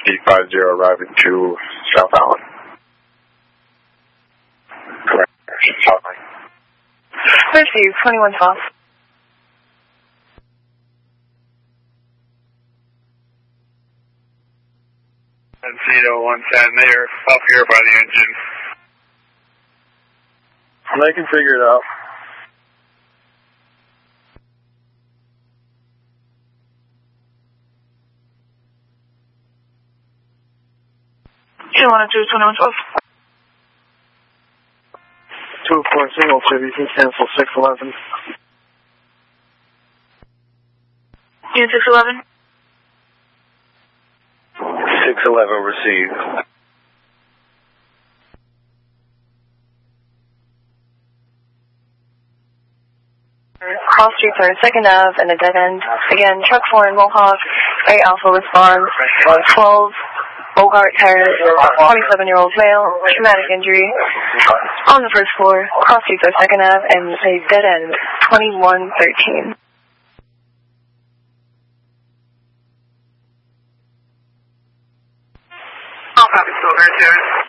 5050 arriving to South Allen. Correct. South Allen. Received, 2112. Zito 110, they're up here by the engine. They can figure it out. Two 2112. 2-4 single two, you can cancel 611. Unit 611. 611 received. Cross Street 3rd, 2nd Ave, and a dead end. Again, truck 4 in Mohawk, 8 Alpha responds, 12 Bogart Terrace, 27-year-old male, traumatic injury, on the first floor, Cross Street 3rd, 2nd Ave, and a dead end, 2113. All copy, still here,